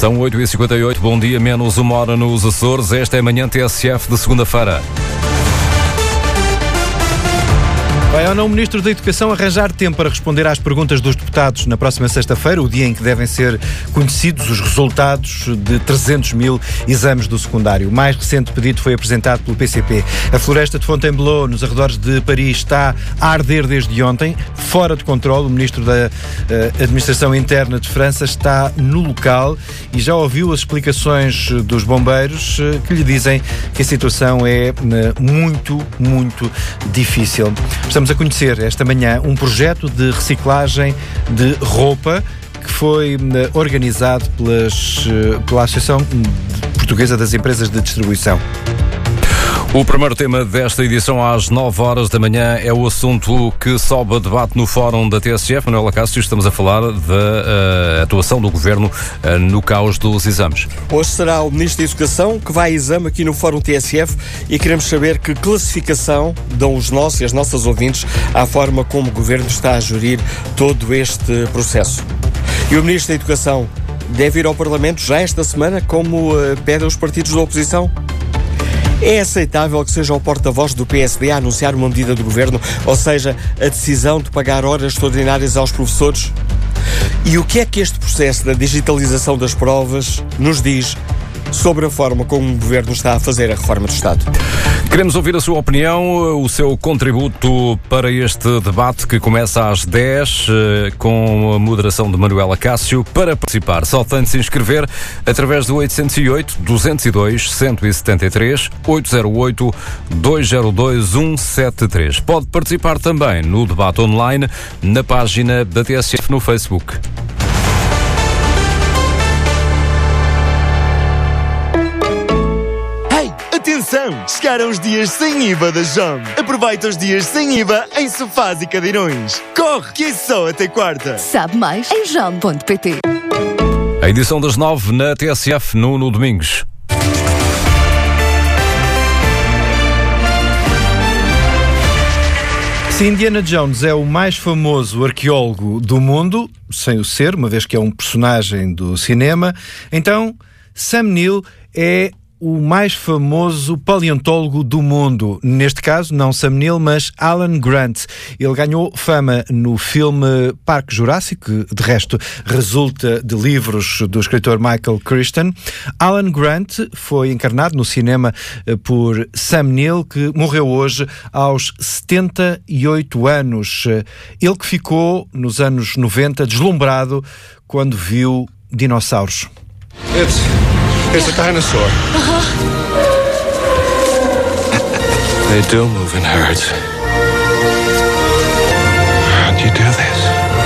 São 8h58, bom dia, menos uma hora nos Açores. Esta é a manhã TSF de segunda-feira. Vai ou não o Ministro da Educação arranjar tempo para responder às perguntas dos deputados na próxima sexta-feira, o dia em que devem ser conhecidos os resultados de 300 mil exames do secundário? O mais recente pedido foi apresentado pelo PCP. A floresta de Fontainebleau, nos arredores de Paris, está a arder desde ontem, fora de controle. O Ministro da Administração Interna de França está no local e já ouviu as explicações dos bombeiros que lhe dizem que a situação é muito, muito difícil. Estamos a conhecer esta manhã um projeto de reciclagem de roupa que foi organizado pela Associação Portuguesa das Empresas de Distribuição. O primeiro tema desta edição às 9 horas da manhã é o assunto que sobe a debate no Fórum da TSF. Manuela Cássio, estamos a falar da atuação do Governo no caos dos exames. Hoje será o Ministro da Educação que vai a exame aqui no Fórum TSF e queremos saber que classificação dão os nossos e as nossas ouvintes à forma como o Governo está a gerir todo este processo. E o Ministro da Educação deve ir ao Parlamento já esta semana, como pedem os partidos da oposição? É aceitável que seja o porta-voz do PSD a anunciar uma medida do Governo, ou seja, a decisão de pagar horas extraordinárias aos professores? E o que é que este processo da digitalização das provas nos diz sobre a forma como o Governo está a fazer a reforma do Estado? Queremos ouvir a sua opinião, o seu contributo para este debate que começa às 10 com a moderação de Manuela Cássio. Para participar, só tem de se inscrever através do 808-202-173, 808-202-173. Pode participar também no debate online na página da TSF no Facebook. Atenção! Chegaram os dias sem IVA da JOM. Aproveita os dias sem IVA em sofás e cadeirões. Corre, que é só até quarta. Sabe mais em jom.pt. A edição das 9 na TSF, Nuno Domingos. Se Indiana Jones é o mais famoso arqueólogo do mundo, sem o ser, uma vez que é um personagem do cinema, então Sam Neill é o mais famoso paleontólogo do mundo. Neste caso, não Sam Neill, mas Alan Grant. Ele ganhou fama no filme Parque Jurássico, que de resto resulta de livros do escritor Michael Crichton. Alan Grant foi encarnado no cinema por Sam Neill, que morreu hoje aos 78 anos. Ele que ficou, nos anos 90, deslumbrado quando viu dinossauros. It's a dinosaur. They do move in herds. How'd you do this?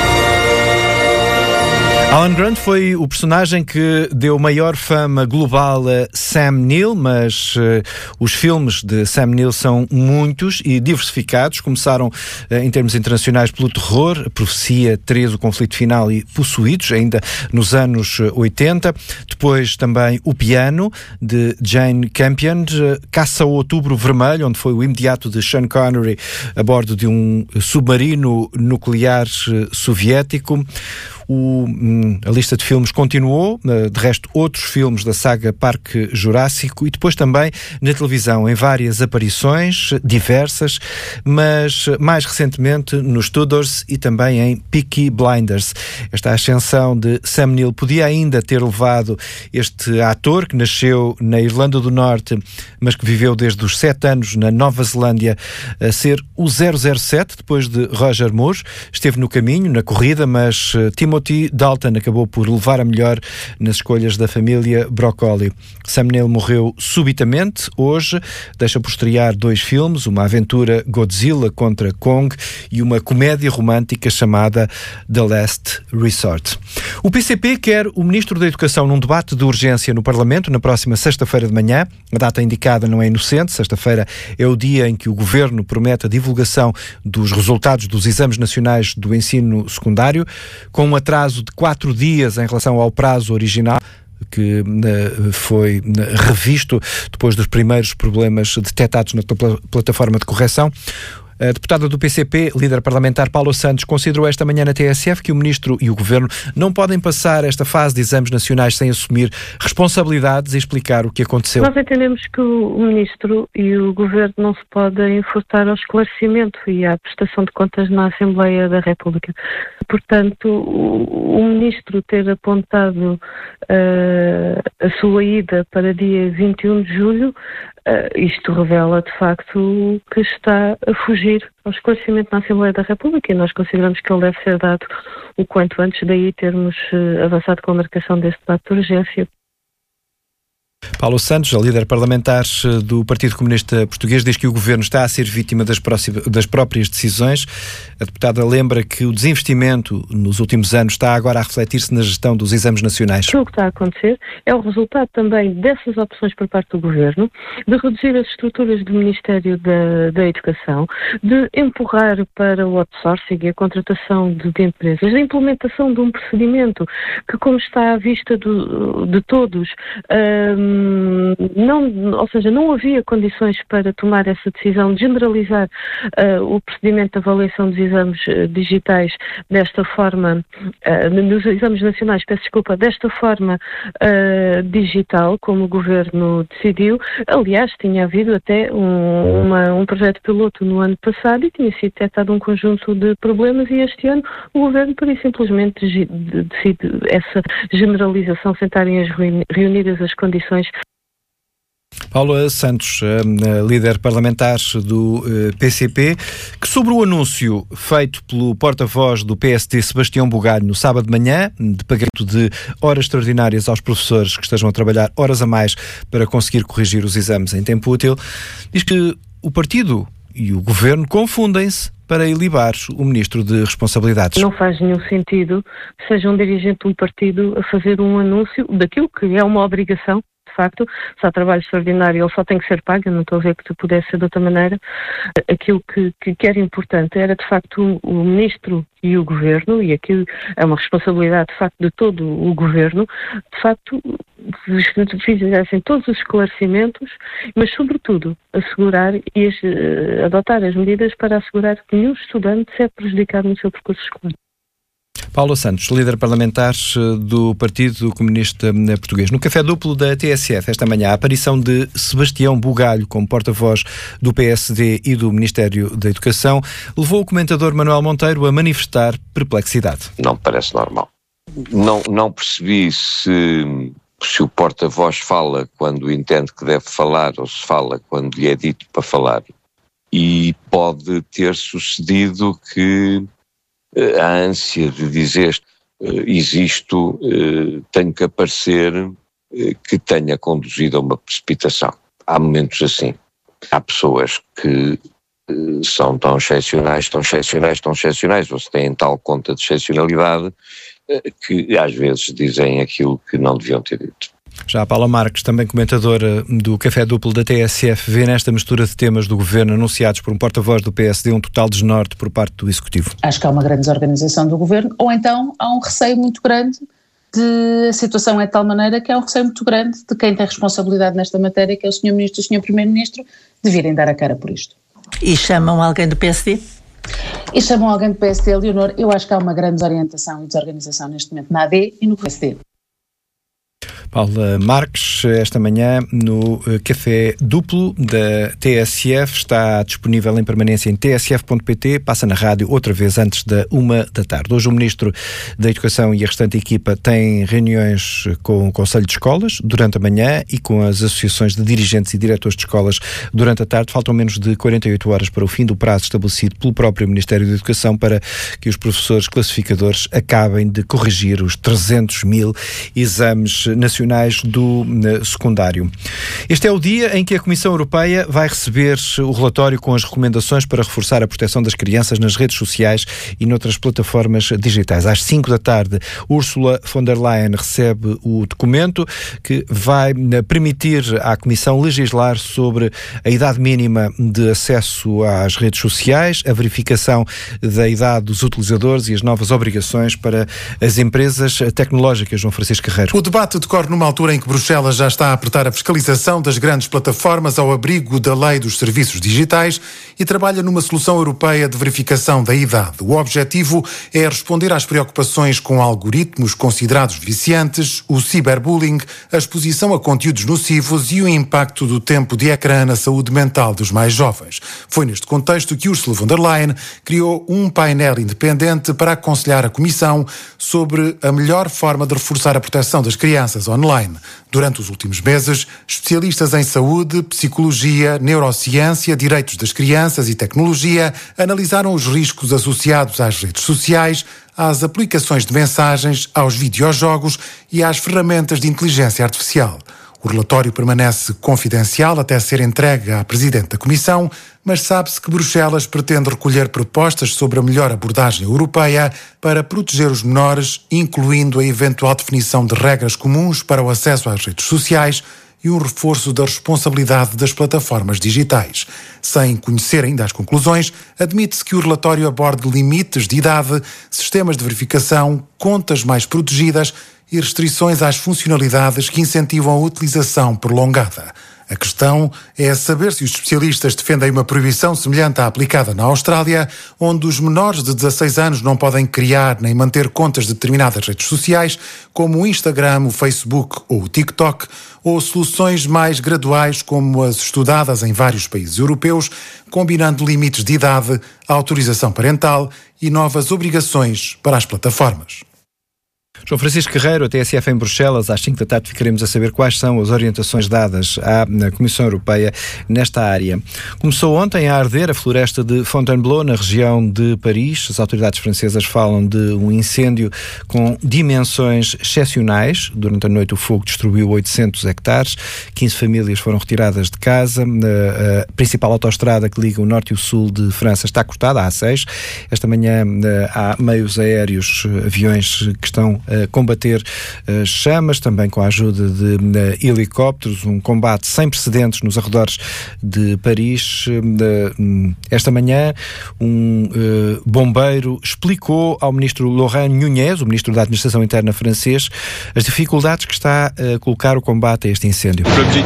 Alan Grant foi o personagem que deu maior fama global a Sam Neill, mas os filmes de Sam Neill são muitos e diversificados. Começaram em termos internacionais pelo terror, A Profecia, 3, O Conflito Final e Possuídos, ainda nos anos 80. Depois também O Piano, de Jane Campion, Caça ao Outubro Vermelho, onde foi o imediato de Sean Connery a bordo de um submarino nuclear soviético. A lista de filmes continuou, de resto outros filmes da saga Parque Jurássico e depois também na televisão em várias aparições diversas, mas mais recentemente nos Tudors e também em Peaky Blinders. Esta ascensão de Sam Neill podia ainda ter levado este ator que nasceu na Irlanda do Norte, mas que viveu desde os 7 anos na Nova Zelândia, a ser o 007 depois de Roger Moore. Esteve no caminho, na corrida, mas Timothy Dalton acabou por levar a melhor nas escolhas da família Broccoli. Sam Neill morreu subitamente hoje, deixa por estrear 2 filmes, uma aventura Godzilla contra Kong e uma comédia romântica chamada The Last Resort. O PCP quer o Ministro da Educação num debate de urgência no Parlamento na próxima sexta-feira de manhã. A data indicada não é inocente. Sexta-feira é o dia em que o Governo promete a divulgação dos resultados dos exames nacionais do ensino secundário, com um atraso de 4 dias em relação ao prazo original, que foi revisto depois dos primeiros problemas detectados na plataforma de correção. A deputada do PCP, líder parlamentar Paula Santos, considerou esta manhã na TSF que o Ministro e o Governo não podem passar esta fase de exames nacionais sem assumir responsabilidades e explicar o que aconteceu. Nós entendemos que o Ministro e o Governo não se podem furtar ao esclarecimento e à prestação de contas na Assembleia da República. Portanto, o Ministro ter apontado a sua ida para dia 21 de julho, isto revela de facto que está a fugir ao esclarecimento na Assembleia da República e nós consideramos que ele deve ser dado o quanto antes, daí termos avançado com a marcação deste debate de urgência. Paulo Santos, a líder parlamentar do Partido Comunista Português, diz que o Governo está a ser vítima das próprias decisões. A deputada lembra que o desinvestimento nos últimos anos está agora a refletir-se na gestão dos exames nacionais. O que está a acontecer é o resultado também dessas opções por parte do Governo, de reduzir as estruturas do Ministério da Educação, de empurrar para o outsourcing e a contratação de empresas, da implementação de um procedimento que, como está à vista de todos, não havia condições para tomar essa decisão de generalizar o procedimento de avaliação dos exames digitais desta forma, nos exames nacionais, desta forma digital, como o Governo decidiu. Aliás, tinha havido até um projeto piloto no ano passado e tinha sido detectado um conjunto de problemas e este ano o Governo, por isso, simplesmente decide essa generalização sem estarem reunidas as condições. Paula Santos, líder parlamentar do PCP, que sobre o anúncio feito pelo porta-voz do PSD, Sebastião Bugalho, no sábado de manhã, de pagamento de horas extraordinárias aos professores que estejam a trabalhar horas a mais para conseguir corrigir os exames em tempo útil, diz que o partido e o Governo confundem-se para ilibar o Ministro de Responsabilidades. Não faz nenhum sentido que seja um dirigente de um partido a fazer um anúncio daquilo que é uma obrigação. De facto, se há trabalho extraordinário, ele só tem que ser pago, eu não estou a ver que pudesse ser de outra maneira. Aquilo que era importante era, de facto, o Ministro e o Governo, e aquilo é uma responsabilidade, de facto, de todo o Governo, de facto, fizessem todos os esclarecimentos, mas, sobretudo, assegurar e adotar as medidas para assegurar que nenhum estudante se é prejudicado no seu percurso escolar. Paula Santos, líder parlamentar do Partido Comunista Português. No café duplo da TSF, esta manhã, a aparição de Sebastião Bugalho como porta-voz do PSD e do Ministério da Educação levou o comentador Manuel Monteiro a manifestar perplexidade. Não me parece normal. Não percebi se o porta-voz fala quando entende que deve falar ou se fala quando lhe é dito para falar. E pode ter sucedido que a ânsia de dizer existo, tenho que aparecer, que tenha conduzido a uma precipitação. Há momentos assim. Há pessoas que são tão excepcionais, ou se têm tal conta de excepcionalidade, que às vezes dizem aquilo que não deviam ter dito. Já a Paula Marques, também comentadora do Café Duplo da TSF, vê nesta mistura de temas do Governo anunciados por um porta-voz do PSD um total desnorte por parte do Executivo. Acho que há uma grande desorganização do Governo, ou então há um receio muito grande a situação é de tal maneira que há um receio muito grande de quem tem responsabilidade nesta matéria, que é o Sr. Ministro e o Sr. Primeiro-Ministro, de virem dar a cara por isto. E chamam alguém do PSD? E chamam alguém do PSD, Leonor. Eu acho que há uma grande desorientação e desorganização neste momento na AD e no PSD. Paula Marques, esta manhã no Café Duplo da TSF, está disponível em permanência em tsf.pt, passa na rádio outra vez antes da 13h. Hoje o Ministro da Educação e a restante equipa têm reuniões com o Conselho de Escolas durante a manhã e com as associações de dirigentes e diretores de escolas durante a tarde. Faltam menos de 48 horas para o fim do prazo estabelecido pelo próprio Ministério da Educação para que os professores classificadores acabem de corrigir os 300 mil exames nacionais do secundário. Este é o dia em que a Comissão Europeia vai receber o relatório com as recomendações para reforçar a proteção das crianças nas redes sociais e noutras plataformas digitais. Às 17h, Ursula von der Leyen recebe o documento que vai permitir à Comissão legislar sobre a idade mínima de acesso às redes sociais, a verificação da idade dos utilizadores e as novas obrigações para as empresas tecnológicas. João Francisco Carreiro. O debate decorre ocorre numa altura em que Bruxelas já está a apertar a fiscalização das grandes plataformas ao abrigo da lei dos serviços digitais e trabalha numa solução europeia de verificação da idade. O objetivo é responder às preocupações com algoritmos considerados viciantes, o ciberbullying, a exposição a conteúdos nocivos e o impacto do tempo de ecrã na saúde mental dos mais jovens. Foi neste contexto que Ursula von der Leyen criou um painel independente para aconselhar a Comissão sobre a melhor forma de reforçar a proteção das crianças online. Durante os últimos meses, especialistas em saúde, psicologia, neurociência, direitos das crianças e tecnologia analisaram os riscos associados às redes sociais, às aplicações de mensagens, aos videojogos e às ferramentas de inteligência artificial. O relatório permanece confidencial até ser entregue à Presidente da Comissão, mas sabe-se que Bruxelas pretende recolher propostas sobre a melhor abordagem europeia para proteger os menores, incluindo a eventual definição de regras comuns para o acesso às redes sociais e um reforço da responsabilidade das plataformas digitais. Sem conhecer ainda as conclusões, admite-se que o relatório aborde limites de idade, sistemas de verificação, contas mais protegidas e restrições às funcionalidades que incentivam a utilização prolongada. A questão é saber se os especialistas defendem uma proibição semelhante à aplicada na Austrália, onde os menores de 16 anos não podem criar nem manter contas de determinadas redes sociais, como o Instagram, o Facebook ou o TikTok, ou soluções mais graduais como as estudadas em vários países europeus, combinando limites de idade, autorização parental e novas obrigações para as plataformas. João Francisco Guerreiro, a TSF em Bruxelas, às 5 da tarde ficaremos a saber quais são as orientações dadas à Comissão Europeia nesta área. Começou ontem a arder a floresta de Fontainebleau, na região de Paris. As autoridades francesas falam de um incêndio com dimensões excepcionais. Durante a noite o fogo destruiu 800 hectares, 15 famílias foram retiradas de casa. A principal autoestrada que liga o norte e o sul de França está cortada, a A6. Esta manhã há meios aéreos, aviões que estão a combater chamas, também com a ajuda de helicópteros, um combate sem precedentes nos arredores de Paris. Esta manhã, um bombeiro explicou ao ministro Laurent Nunez, o ministro da Administração Interna francês, as dificuldades que está a colocar o combate a este incêndio.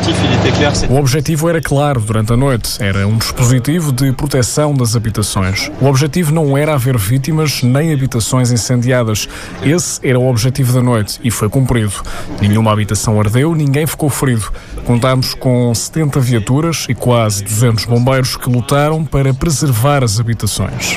O objetivo era claro durante a noite, era um dispositivo de proteção das habitações. O objetivo não era haver vítimas nem habitações incendiadas. Esse era o objetivo da noite e foi cumprido. Nenhuma habitação ardeu, ninguém ficou ferido. Contámos com 70 viaturas e quase 200 bombeiros que lutaram para preservar as habitações.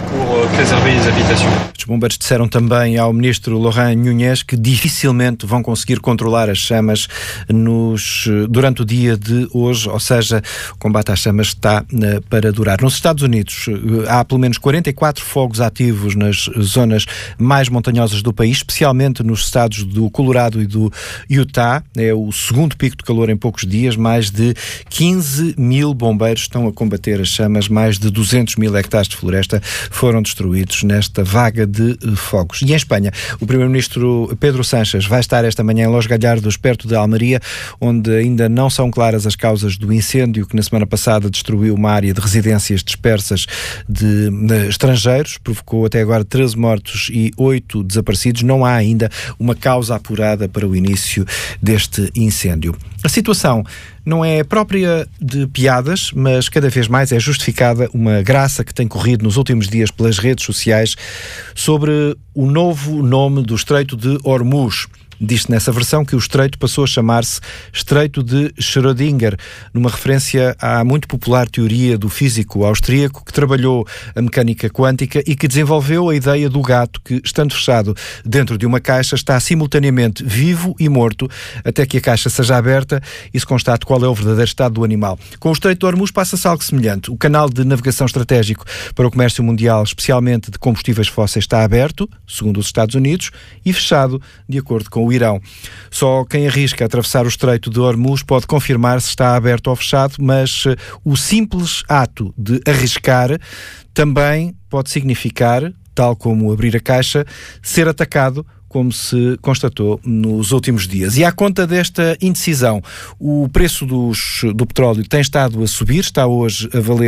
Os bombeiros disseram também ao ministro Laurent Nunez que dificilmente vão conseguir controlar as chamas durante o dia de hoje, ou seja, o combate às chamas está para durar. Nos Estados Unidos há pelo menos 44 fogos ativos nas zonas mais montanhosas do país, especialmente nos estados do Colorado e do Utah. É o segundo pico de calor em poucos dias. Mais de 15 mil bombeiros estão a combater as chamas. Mais de 200 mil hectares de floresta foram destruídos nesta vaga de fogos. E em Espanha, o primeiro-ministro Pedro Sánchez vai estar esta manhã em Los Gallardos, perto de Almeria, onde ainda não são claras as causas do incêndio que na semana passada destruiu uma área de residências dispersas de estrangeiros. Provocou até agora 13 mortos e 8 desaparecidos. Não há ainda uma causa apurada para o início deste incêndio. A situação não é própria de piadas, mas cada vez mais é justificada uma graça que tem corrido nos últimos dias pelas redes sociais sobre o novo nome do Estreito de Hormuz. Diz-se nessa versão que o estreito passou a chamar-se Estreito de Schrödinger, numa referência à muito popular teoria do físico austríaco que trabalhou a mecânica quântica e que desenvolveu a ideia do gato que, estando fechado dentro de uma caixa, está simultaneamente vivo e morto até que a caixa seja aberta e se constate qual é o verdadeiro estado do animal. Com o Estreito de Hormuz passa-se algo semelhante. O canal de navegação estratégico para o comércio mundial, especialmente de combustíveis fósseis, está aberto, segundo os Estados Unidos, e fechado, de acordo com o Irão. Só quem arrisca atravessar o Estreito de Hormuz pode confirmar se está aberto ou fechado, mas o simples ato de arriscar também pode significar, tal como abrir a caixa, ser atacado como se constatou nos últimos dias. E à conta desta indecisão, o preço do petróleo tem estado a subir, está hoje a valer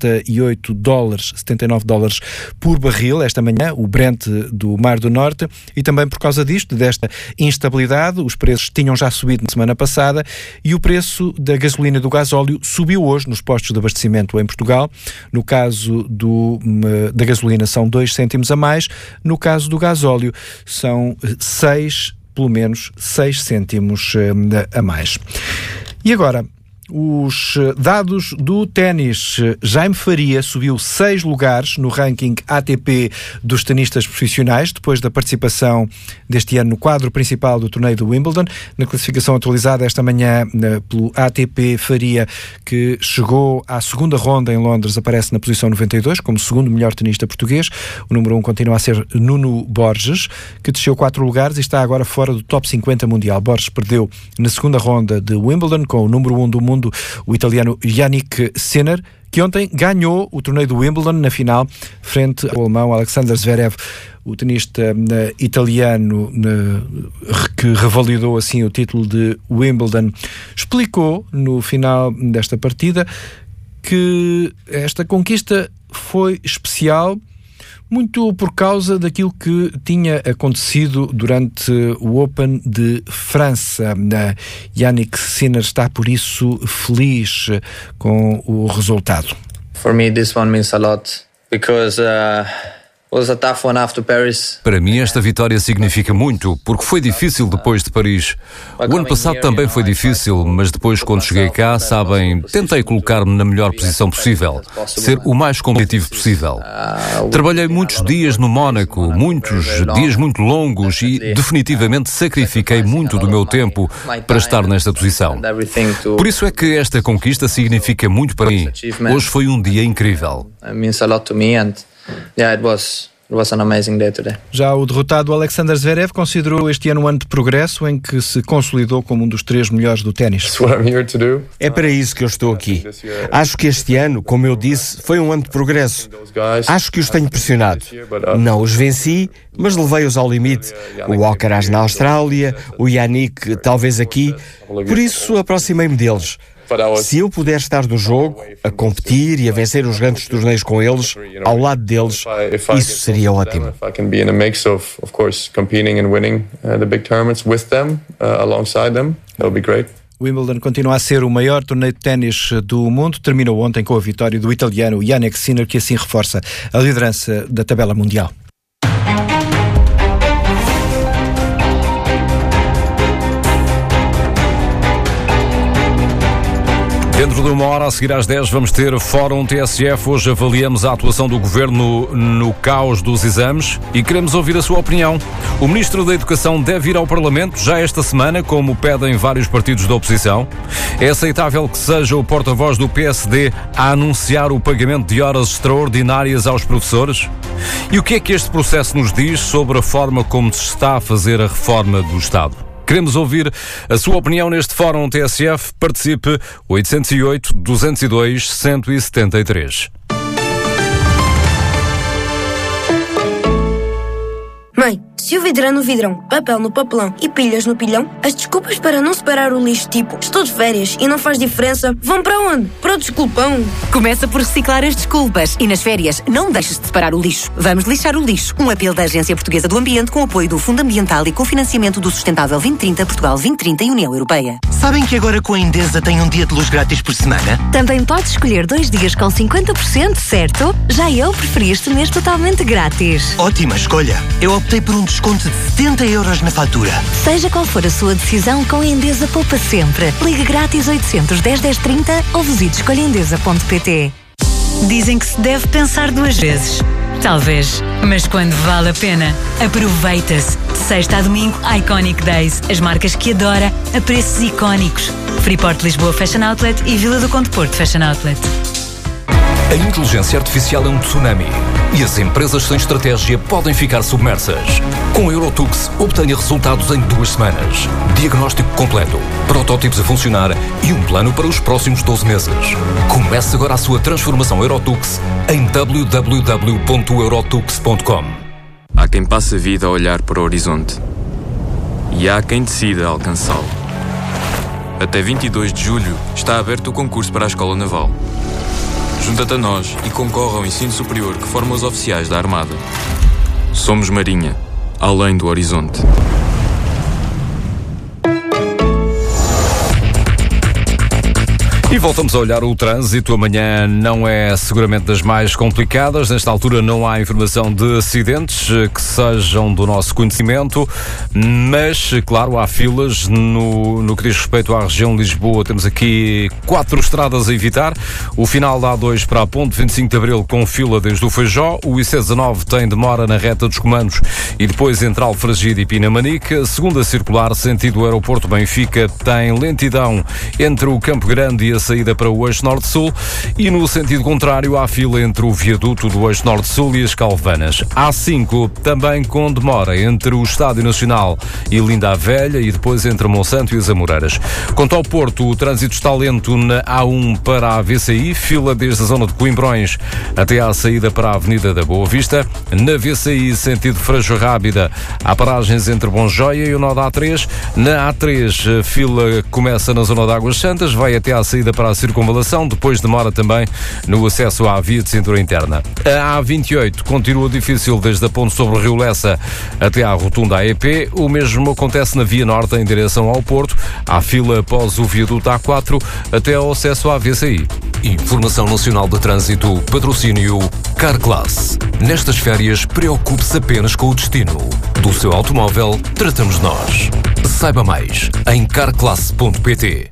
$79 por barril esta manhã, o Brent do Mar do Norte, e também por causa disto, desta instabilidade, os preços tinham já subido na semana passada e o preço da gasolina e do gasóleo subiu hoje nos postos de abastecimento em Portugal. No caso da gasolina são 2 cêntimos a mais, no caso do gasóleo são pelo menos 6 cêntimos a mais. E agora, os dados do ténis. Jaime Faria subiu 6 lugares no ranking ATP dos tenistas profissionais, depois da participação deste ano no quadro principal do torneio do Wimbledon. Na classificação atualizada esta manhã pelo ATP, Faria, que chegou à segunda ronda em Londres, aparece na posição 92, como segundo melhor tenista português. O número 1 continua a ser Nuno Borges, que desceu 4 lugares e está agora fora do top 50 mundial. Borges perdeu na segunda ronda de Wimbledon com o número 1 do mundo, o italiano Yannick Sinner, que ontem ganhou o torneio do Wimbledon na final, frente ao alemão Alexander Zverev. O tenista italiano, que revalidou assim o título de Wimbledon, explicou no final desta partida que esta conquista foi especial muito por causa daquilo que tinha acontecido durante o Open de França. Yannick Sinner está, por isso, feliz com o resultado. For me, this one means a lot because was a tough one after Paris. Para mim esta vitória significa muito, porque foi difícil depois de Paris. O ano passado também foi difícil, mas depois, quando cheguei cá, sabem, tentei colocar-me na melhor posição possível, ser o mais competitivo possível. Trabalhei muitos dias no Mónaco, muitos dias muito longos e definitivamente sacrifiquei muito do meu tempo para estar nesta posição. Por isso é que esta conquista significa muito para mim. Hoje foi um dia incrível. It means a lot to me and yeah, it was an amazing day today. Já o derrotado Alexander Zverev considerou este ano um ano de progresso em que se consolidou como um dos 3 melhores do ténis. É para isso que eu estou aqui. Acho que este ano, como eu disse, foi um ano de progresso. Acho que os tenho pressionado. Não os venci, mas levei-os ao limite. O Alcaraz na Austrália, o Yannick talvez aqui. Por isso aproximei-me deles. Se eu puder estar no jogo, a competir e a vencer os grandes torneios com eles, ao lado deles, isso seria ótimo. Wimbledon continua a ser o maior torneio de ténis do mundo. Terminou ontem com a vitória do italiano Yannick Sinner, que assim reforça a liderança da tabela mundial. Dentro de uma hora, a seguir às 10, vamos ter Fórum TSF. Hoje avaliamos a atuação do Governo no caos dos exames e queremos ouvir a sua opinião. O Ministro da Educação deve ir ao Parlamento já esta semana, como pedem vários partidos da oposição. É aceitável que seja o porta-voz do PSD a anunciar o pagamento de horas extraordinárias aos professores? E o que é que este processo nos diz sobre a forma como se está a fazer a reforma do Estado? Queremos ouvir a sua opinião neste Fórum TSF. Participe 808-202-173. Mãe, se o vidro é no vidrão, papel no papelão e pilhas no pilhão, as desculpas para não separar o lixo, tipo estou de férias e não faz diferença, vão para onde? Para o desculpão. Começa por reciclar as desculpas e nas férias não deixes de separar o lixo. Vamos lixar o lixo. Um apelo da Agência Portuguesa do Ambiente com apoio do Fundo Ambiental e cofinanciamento do Sustentável 2030, Portugal 2030 e União Europeia. Sabem que agora com a Endesa tem um dia de luz grátis por semana? Também podes escolher 2 dias com 50%, certo? Já eu preferi este mês totalmente grátis. Ótima escolha. Eu optei por um desconto de 70 € na fatura. Seja qual for a sua decisão, com a Endesa poupa sempre. Ligue grátis 800-10-10-30 ou visite escolhaendesa.pt. Dizem que se deve pensar 2 vezes. Talvez, mas quando vale a pena, aproveita-se. De sexta a domingo, Iconic Days. As marcas que adora a preços icónicos. Freeport Lisboa Fashion Outlet e Vila do Conde Porto Fashion Outlet. A inteligência artificial é um tsunami e as empresas sem estratégia podem ficar submersas. Com a Eurotux, obtenha resultados em 2 semanas. Diagnóstico completo, protótipos a funcionar e um plano para os próximos 12 meses. Comece agora a sua transformação Eurotux em www.eurotux.com. Há quem passe a vida a olhar para o horizonte e há quem decida alcançá-lo. Até 22 de julho está aberto o concurso para a Escola Naval. Junta-te a nós e concorre ao ensino superior que forma os oficiais da Armada. Somos Marinha, além do horizonte. E voltamos a olhar o trânsito. Amanhã não é seguramente das mais complicadas. Nesta altura não há informação de acidentes que sejam do nosso conhecimento, mas, claro, há filas no que diz respeito à região de Lisboa. Temos aqui 4 estradas a evitar. O final da A2 para a Ponte 25 de Abril com fila desde o Feijó. O IC19 tem demora na reta dos Comandos e depois entre Alfragide e Pinamanique. Segunda circular, sentido aeroporto Benfica, tem lentidão entre o Campo Grande e a saída para o eixo norte-sul, e no sentido contrário há fila entre o viaduto do eixo norte-sul e as Calvanas. A5 também com demora entre o Estádio Nacional e Linda a Velha e depois entre Monsanto e as Amoreiras. Quanto ao Porto, o trânsito está lento na A1 para a VCI, fila desde a zona de Coimbrões até à saída para a Avenida da Boa Vista. Na VCI, sentido Freixo Rábida, há paragens entre Bonjoia e o nó da A3. Na A3, a fila começa na zona de Águas Santas, vai até à saída para a circunvalação, depois demora também no acesso à via de cintura interna. A A28 continua difícil desde a ponte sobre o Rio Lessa até à rotunda AEP. O mesmo acontece na via norte em direção ao Porto. Há fila após o viaduto A4 até ao acesso à VCI. Informação Nacional de Trânsito, patrocínio Carclass. Nestas férias, preocupe-se apenas com o destino. Do seu automóvel, tratamos nós. Saiba mais em carclass.pt.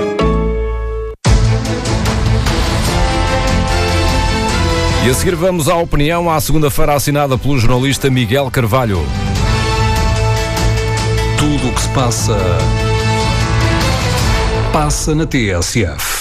E a seguir vamos à opinião à segunda-feira assinada pelo jornalista Miguel Carvalho. Tudo o que se passa na TSF.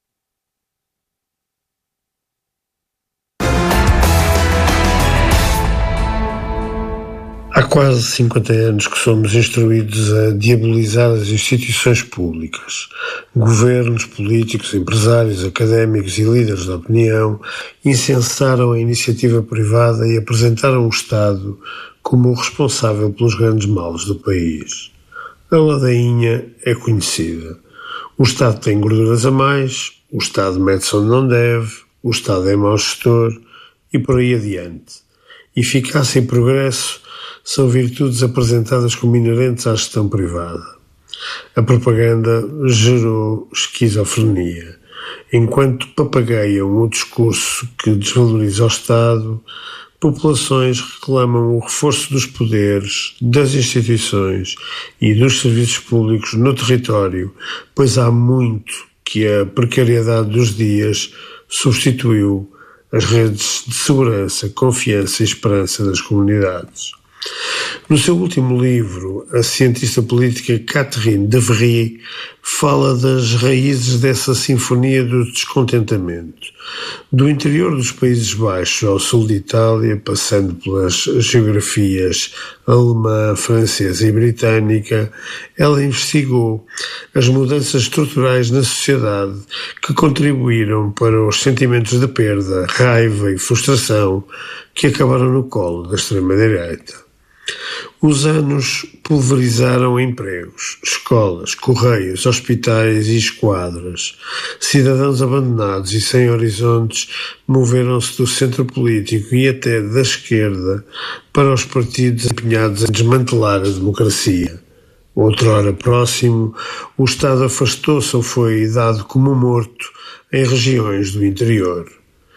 Há quase 50 anos que somos instruídos a diabolizar as instituições públicas. Governos, políticos, empresários, académicos e líderes da opinião incensaram a iniciativa privada e apresentaram o Estado como o responsável pelos grandes males do país. A ladainha é conhecida. O Estado tem gorduras a mais, o Estado mete-se onde não deve, o Estado é mau gestor e por aí adiante. Eficácia e progresso são virtudes apresentadas como inerentes à gestão privada. A propaganda gerou esquizofrenia. Enquanto papagaiam o discurso que desvaloriza o Estado, populações reclamam o reforço dos poderes, das instituições e dos serviços públicos no território, pois há muito que a precariedade dos dias substituiu as redes de segurança, confiança e esperança das comunidades. No seu último livro, a cientista política Catherine Devry fala das raízes dessa sinfonia do descontentamento. Do interior dos Países Baixos ao sul de Itália, passando pelas geografias alemã, francesa e britânica, ela investigou as mudanças estruturais na sociedade que contribuíram para os sentimentos de perda, raiva e frustração que acabaram no colo da extrema-direita. Os anos pulverizaram empregos, escolas, correios, hospitais e esquadras. Cidadãos abandonados e sem horizontes moveram-se do centro político e até da esquerda para os partidos empenhados em desmantelar a democracia. Outrora próximo, o Estado afastou-se ou foi dado como morto em regiões do interior.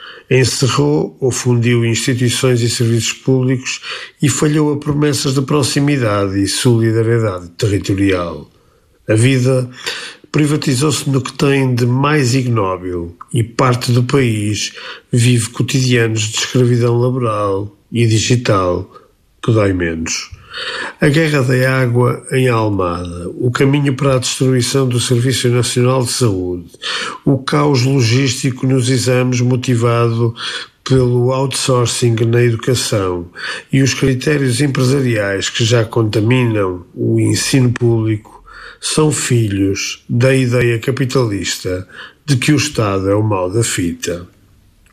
Encerrou ou fundiu instituições e serviços públicos e falhou a promessas de proximidade e solidariedade territorial. A vida privatizou-se no que tem de mais ignóbil e parte do país vive cotidianos de escravidão laboral e digital que dói menos. A guerra da água em Almada, o caminho para a destruição do Serviço Nacional de Saúde, o caos logístico nos exames motivado pelo outsourcing na educação e os critérios empresariais que já contaminam o ensino público são filhos da ideia capitalista de que o Estado é o mal da fita,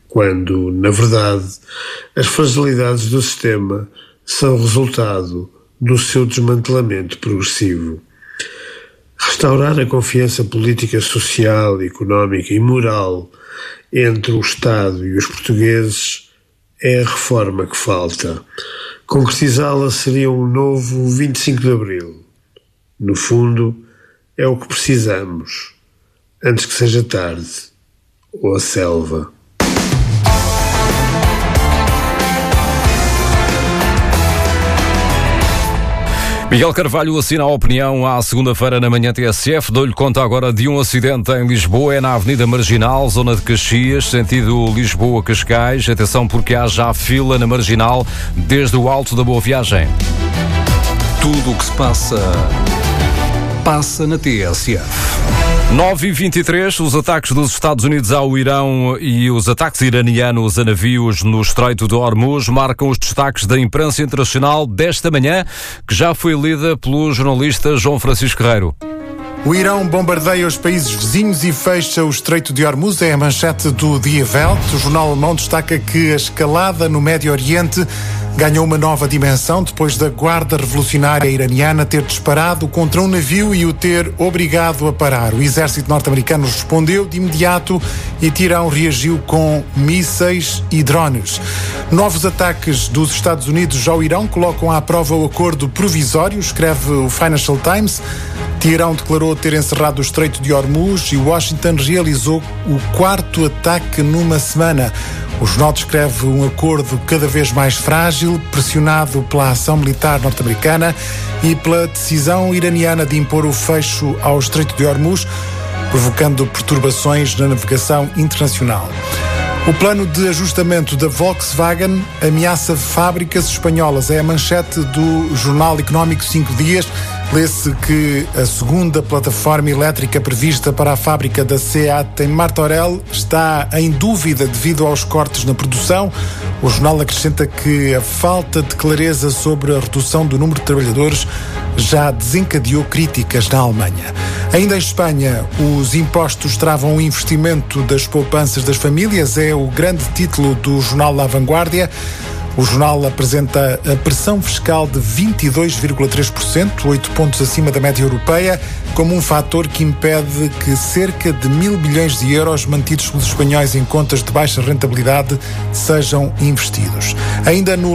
quando, na verdade, as fragilidades do sistema são resultado do seu desmantelamento progressivo. Restaurar a confiança política, social, económica e moral entre o Estado e os portugueses é a reforma que falta. Concretizá-la seria um novo 25 de Abril. No fundo, é o que precisamos, antes que seja tarde, ou a selva. Miguel Carvalho assina a opinião à segunda-feira na manhã TSF. Dou-lhe conta agora de um acidente em Lisboa. É na Avenida Marginal, zona de Caxias, sentido Lisboa-Cascais. Atenção porque há já fila na Marginal desde o Alto da Boa Viagem. Tudo o que se passa na TSF. 9h23, os ataques dos Estados Unidos ao Irão e os ataques iranianos a navios no Estreito de Hormuz marcam os destaques da imprensa internacional desta manhã, que já foi lida pelo jornalista João Francisco Guerreiro. O Irão bombardeia os países vizinhos e fecha o Estreito de Hormuz. É a manchete do Die Welt. O jornal alemão destaca que a escalada no Médio Oriente ganhou uma nova dimensão depois da Guarda Revolucionária Iraniana ter disparado contra um navio e o ter obrigado a parar. O exército norte-americano respondeu de imediato e Teherão reagiu com mísseis e drones. Novos ataques dos Estados Unidos ao Irão colocam à prova o acordo provisório, escreve o Financial Times. Teherão declarou ter encerrado o Estreito de Hormuz e Washington realizou o 4º ataque numa semana. O jornal descreve um acordo cada vez mais frágil, pressionado pela ação militar norte-americana e pela decisão iraniana de impor o fecho ao Estreito de Hormuz, provocando perturbações na navegação internacional. O plano de ajustamento da Volkswagen ameaça fábricas espanholas. É a manchete do jornal económico 5 Dias. Lê-se que a segunda plataforma elétrica prevista para a fábrica da SEAT em Martorell está em dúvida devido aos cortes na produção. O jornal acrescenta que a falta de clareza sobre a redução do número de trabalhadores já desencadeou críticas na Alemanha. Ainda em Espanha, os impostos travam o investimento das poupanças das famílias. É o grande título do jornal La Vanguardia. O jornal apresenta a pressão fiscal de 22,3%, 8 pontos acima da média europeia, como um fator que impede que cerca de 1.000 bilhões de euros mantidos pelos espanhóis em contas de baixa rentabilidade sejam investidos. Ainda no